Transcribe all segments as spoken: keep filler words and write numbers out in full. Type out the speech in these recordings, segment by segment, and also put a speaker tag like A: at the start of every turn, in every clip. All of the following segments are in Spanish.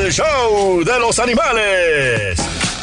A: el show de los animales.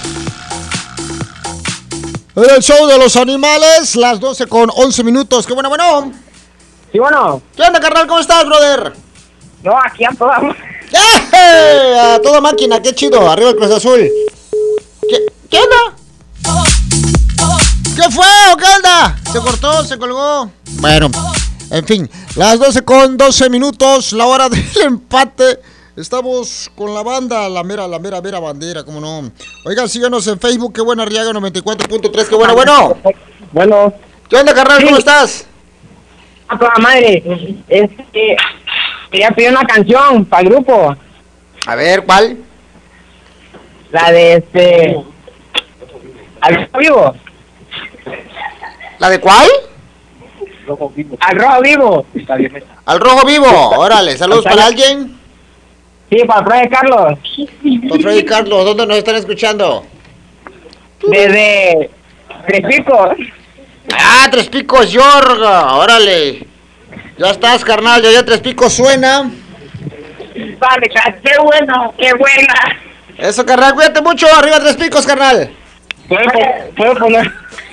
B: El show de los animales, las doce con once minutos. ¡Qué bueno, bueno!
C: Sí, bueno.
B: ¿Qué onda, carnal? ¿Cómo estás, brother?
C: No, aquí a toda...
B: ¡Eh! A toda máquina, qué chido. Arriba el Cruz Azul. ¿Qué, ¿Qué onda? ¿Qué fue o qué onda? ¿Se cortó? ¿Se colgó? Bueno, en fin. Las doce con doce minutos, la hora del empate. Estamos con la banda, la mera, la mera, mera bandera, ¿cómo no? Oigan, síganos en Facebook, qué buena Arriaga noventa y cuatro punto tres, qué bueno, bueno.
C: Bueno.
B: ¿Qué onda, carnal? ¿Cómo
C: Sí.
B: estás?
C: A toda madre. Este, quería pedir una canción para el grupo.
B: A ver, ¿cuál?
C: La de este... Al rojo vivo.
B: ¿La de cuál?
C: Al rojo vivo.
B: Al rojo vivo. Órale, saludos para alguien.
C: Sí, para Freddy Carlos.
B: Con Freddy Carlos, ¿dónde nos están escuchando?
C: Desde Tres Picos.
B: Ah, Tres Picos, Yorga. Órale. Ya estás, carnal, ya, ya Tres Picos suena.
C: Vale, qué bueno, qué buena.
B: Eso, carnal, cuídate mucho. Arriba Tres Picos, carnal.
C: ¿Puedo, puedo poner?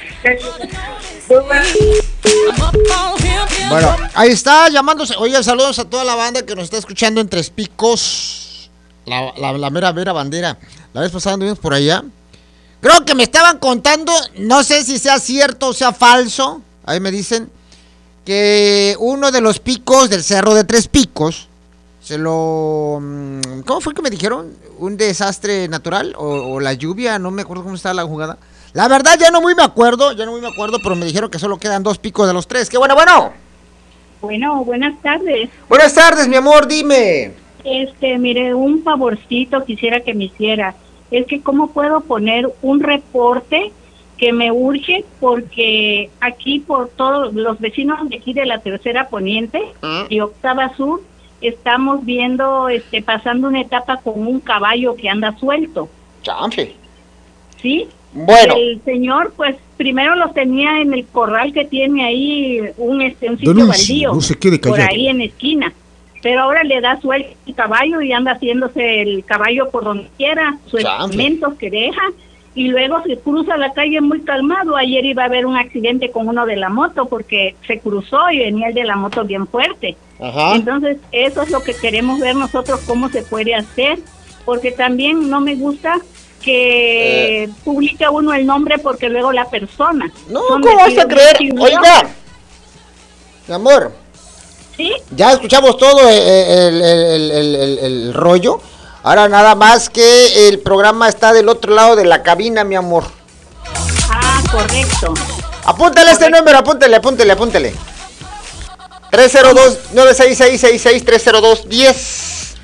B: Bueno, ahí está, llamándose. Oye, saludos a toda la banda que nos está escuchando en Tres Picos. La, la, la mera, mera bandera. La vez pasada anduvimos por allá. Creo que me estaban contando, no sé si sea cierto o sea falso. Ahí me dicen que uno de los picos del Cerro de Tres Picos se lo... ¿Cómo fue que me dijeron? ¿Un desastre natural? ¿O, o la lluvia? No me acuerdo cómo estaba la jugada. La verdad ya no muy me acuerdo, ya no muy me acuerdo, pero me dijeron que solo quedan dos picos de los tres. ¡Qué bueno, bueno!
D: Bueno, buenas tardes.
B: Buenas tardes, mi amor, dime.
D: Este, mire, un favorcito quisiera que me hiciera. Es que cómo puedo poner un reporte que me urge, porque aquí por todos los vecinos de aquí de la Tercera Poniente
B: ¿Mm?
D: y Octava Sur estamos viendo, este, pasando una etapa con un caballo que anda suelto.
B: Chanfe.
D: ¿Sí?
B: Bueno.
D: El señor, pues, primero los tenía en el corral que tiene ahí un, este, un sitio
B: Denuncie,
D: baldío,
B: no se quede
D: por
B: callado.
D: ahí en la esquina. Pero ahora le da suelto el caballo y anda haciéndose el caballo por donde quiera, sus excrementos que deja, y luego se cruza la calle muy calmado. Ayer iba a haber un accidente con uno de la moto porque se cruzó y venía el de la moto bien fuerte.
B: Ajá.
D: Entonces, eso es lo que queremos ver nosotros, cómo se puede hacer, porque también no me gusta que eh. publica uno el nombre porque luego la persona.
B: No, ¿cómo vas a creer? Oiga, mi amor.
D: ¿Sí?
B: Ya escuchamos todo el, el, el, el, el, el rollo. Ahora nada más que el programa está del otro lado de la cabina, mi amor.
D: Ah, correcto.
B: Apúntale este número, apúntale, apúntale, apúntale. tres cero dos, nueve seis seis seis seis, tres cero dos, diez.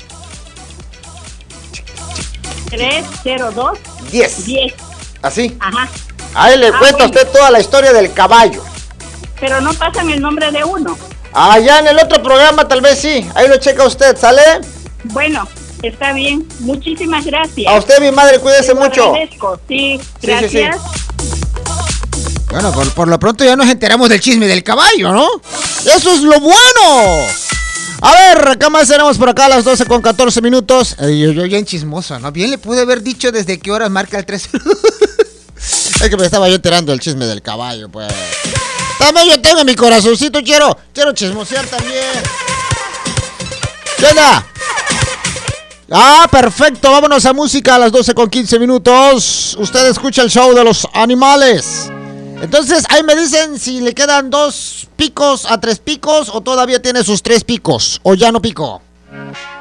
D: tres cero dos,
B: diez.
D: diez.
B: Así.
D: Ajá.
B: Ahí le
D: ah,
B: cuento a
D: bueno.
B: usted toda la historia del caballo.
D: Pero no pasan el nombre de uno.
B: Allá en el otro programa tal vez sí. Ahí lo checa usted, ¿sale?
D: Bueno, está bien. Muchísimas gracias.
B: A usted, mi madre, cuídese
D: Te
B: mucho.
D: agradezco. Sí, gracias.
B: Sí, sí, sí. Bueno, por, por lo pronto ya nos enteramos del chisme del caballo, ¿no? ¡Eso es lo bueno! A ver, ¿qué más tenemos por acá a las doce con catorce minutos? Ay, yo, yo bien chismoso, ¿no? Bien le pude haber dicho desde qué horas marca el tres. Es que me estaba yo enterando del chisme del caballo, pues. También yo tengo mi corazoncito, quiero, quiero chismosear también. ¿Qué onda? Ah, perfecto, vámonos a música a las doce con quince minutos. Usted escucha el show de los animales. Entonces, ahí me dicen si le quedan dos picos a tres picos o todavía tiene sus tres picos o ya no pico.